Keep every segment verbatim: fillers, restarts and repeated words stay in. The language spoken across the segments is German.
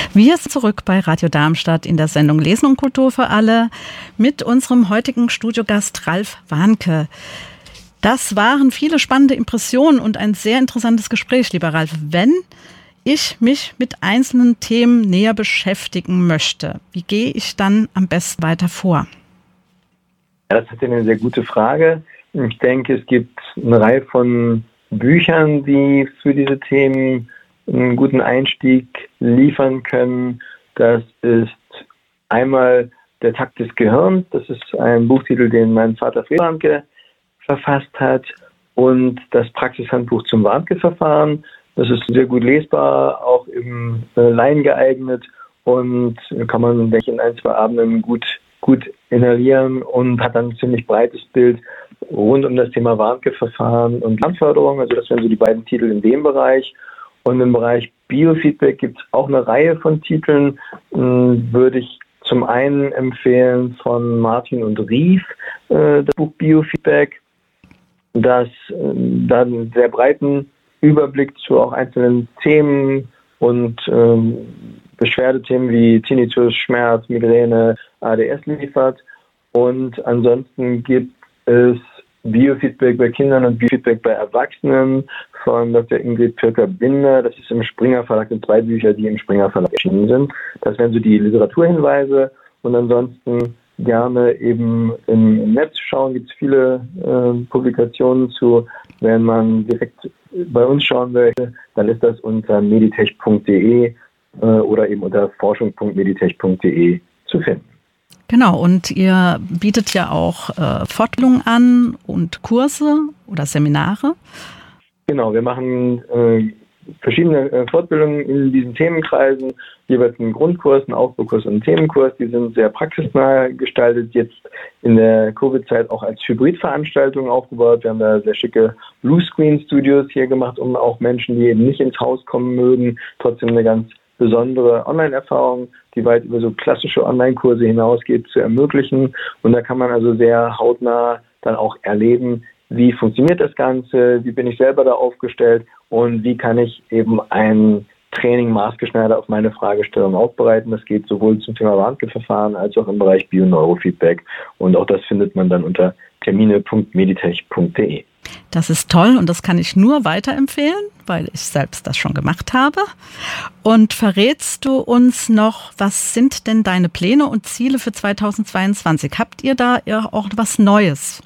Wir sind zurück bei Radio Darmstadt in der Sendung Lesen und Kultur für alle mit unserem heutigen Studiogast Ralf Warnke. Das waren viele spannende Impressionen und ein sehr interessantes Gespräch, lieber Ralf. Wenn ich mich mit einzelnen Themen näher beschäftigen möchte, wie gehe ich dann am besten weiter vor? Ja, das ist eine sehr gute Frage. Ich denke, es gibt eine Reihe von Büchern, die für diese Themen einen guten Einstieg liefern können. Das ist einmal Der Takt des Gehirns. Das ist ein Buchtitel, den mein Vater Fred Warnke verfasst hat. Und das Praxishandbuch zum Warnke-Verfahren. Das ist sehr gut lesbar, auch im äh, Laien geeignet und kann man, denke ich, in ein, zwei Abenden gut, gut inhalieren und hat dann ein ziemlich breites Bild rund um das Thema Warnke-Verfahren und Lernförderung. Also das wären so die beiden Titel in dem Bereich. Und im Bereich Biofeedback gibt es auch eine Reihe von Titeln, mh, würde ich zum einen empfehlen von Martin und Rief, äh, das Buch Biofeedback, das äh, da einen sehr breiten Überblick zu auch einzelnen Themen und ähm, Beschwerdethemen wie Tinnitus, Schmerz, Migräne, A D S liefert. Und ansonsten gibt es Biofeedback bei Kindern und Biofeedback bei Erwachsenen von Doktor Ingrid Pirker-Binder. Das ist im Springer Verlag, sind zwei Bücher, die im Springer Verlag erschienen sind. Das wären so die Literaturhinweise. Und ansonsten gerne eben im Netz schauen, gibt es viele äh, Publikationen zu. Wenn man direkt bei uns schauen möchte, dann ist das unter meditech punkt de äh, oder eben unter forschung punkt meditech punkt de zu finden. Genau, und ihr bietet ja auch äh, Fortbildungen an und Kurse oder Seminare. Genau, wir machen äh, verschiedene äh, Fortbildungen in diesen Themenkreisen, jeweils einen Grundkurs, einen Aufbaukurs und einen Themenkurs. Die sind sehr praxisnah gestaltet, jetzt in der Covid-Zeit auch als Hybridveranstaltung aufgebaut. Wir haben da sehr schicke Bluescreen-Studios hier gemacht, um auch Menschen, die eben nicht ins Haus kommen mögen, trotzdem eine ganz besondere Online-Erfahrung, die weit über so klassische Online-Kurse hinausgeht, zu ermöglichen. Und da kann man also sehr hautnah dann auch erleben, wie funktioniert das Ganze, wie bin ich selber da aufgestellt und wie kann ich eben ein Training maßgeschneidert auf meine Fragestellung aufbereiten. Das geht sowohl zum Thema Warnke-Verfahren als auch im Bereich Bio-Neurofeedback. Und auch das findet man dann unter termine punkt meditech punkt de. Das ist toll und das kann ich nur weiterempfehlen, weil ich selbst das schon gemacht habe. Und verrätst du uns noch, was sind denn deine Pläne und Ziele für zweitausendzweiundzwanzig? Habt ihr da auch was Neues?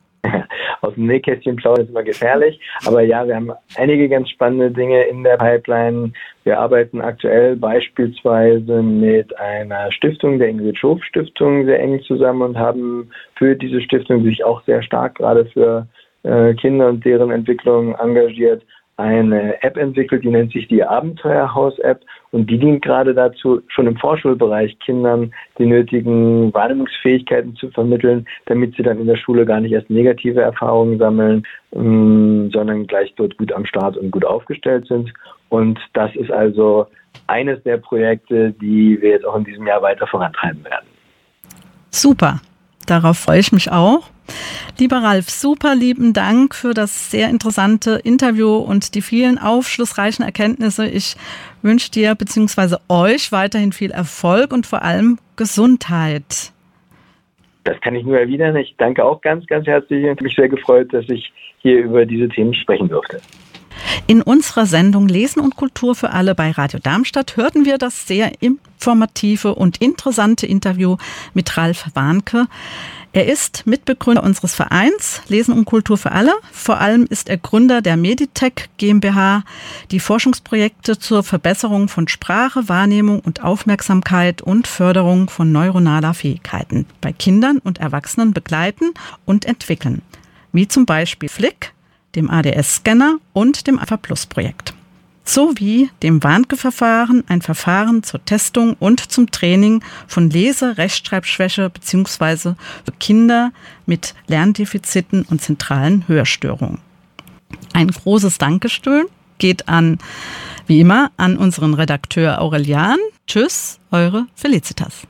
Aus dem Nähkästchen plaudern ist immer gefährlich, aber ja, wir haben einige ganz spannende Dinge in der Pipeline. Wir arbeiten aktuell beispielsweise mit einer Stiftung, der Ingrid Schof Stiftung, sehr eng zusammen und haben für diese Stiftung, die sich auch sehr stark gerade für äh, Kinder und deren Entwicklung engagiert, eine App entwickelt, die nennt sich die Abenteuerhaus-App und die dient gerade dazu, schon im Vorschulbereich Kindern die nötigen Wahrnehmungsfähigkeiten zu vermitteln, damit sie dann in der Schule gar nicht erst negative Erfahrungen sammeln, ähm, sondern gleich dort gut am Start und gut aufgestellt sind. Und das ist also eines der Projekte, die wir jetzt auch in diesem Jahr weiter vorantreiben werden. Super, darauf freue ich mich auch. Lieber Ralf, super lieben Dank für das sehr interessante Interview und die vielen aufschlussreichen Erkenntnisse. Ich wünsche dir bzw. euch weiterhin viel Erfolg und vor allem Gesundheit. Das kann ich nur erwidern. Ich danke auch ganz, ganz herzlich und mich sehr gefreut, dass ich hier über diese Themen sprechen durfte. In unserer Sendung Lesen und Kultur für alle bei Radio Darmstadt hörten wir das sehr informative und interessante Interview mit Ralf Warnke. Er ist Mitbegründer unseres Vereins Lesen und Kultur für alle. Vor allem ist er Gründer der Meditech GmbH, die Forschungsprojekte zur Verbesserung von Sprache, Wahrnehmung und Aufmerksamkeit und Förderung von neuronaler Fähigkeiten bei Kindern und Erwachsenen begleiten und entwickeln, wie zum Beispiel Flick, dem A D S-Scanner und dem Alpha-Plus-Projekt. Sowie dem Warnke-Verfahren, ein Verfahren zur Testung und zum Training von Lese-, Rechtschreibschwäche bzw. für Kinder mit Lerndefiziten und zentralen Hörstörungen. Ein großes Dankeschön geht an, wie immer, an unseren Redakteur Aurelian. Tschüss, eure Felicitas.